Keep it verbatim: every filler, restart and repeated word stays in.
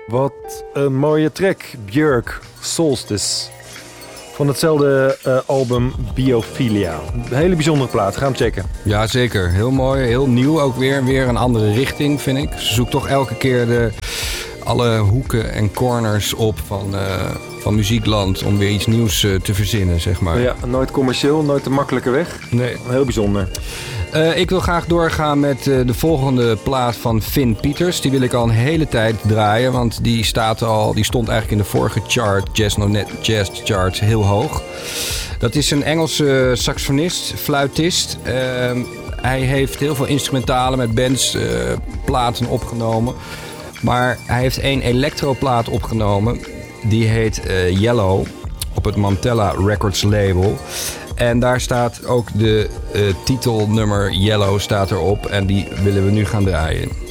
Wat een mooie track. Björk, Solstice. Van hetzelfde uh, album Biophilia. Een hele bijzondere plaat. Ga hem checken. Ja, zeker. Heel mooi. Heel nieuw ook weer. Weer een andere richting, vind ik. Ze zoekt toch elke keer de, alle hoeken en corners op van, uh, van muziekland om weer iets nieuws uh, te verzinnen, zeg maar. Ja, nooit commercieel, nooit de makkelijke weg. Nee. Heel bijzonder. Uh, ik wil graag doorgaan met uh, de volgende plaat van Finn Peters. Die wil ik al een hele tijd draaien, want die, staat al, die stond eigenlijk in de vorige chart, Jazz No Net Jazz Chart, heel hoog. Dat is een Engelse saxofonist, fluitist. Uh, hij heeft heel veel instrumentalen met bands, uh, platen opgenomen. Maar hij heeft één electroplaat opgenomen. Die heet uh, Yellow op het Mantella Records label. En daar staat ook de uh, titelnummer Yellow staat erop. En die willen we nu gaan draaien.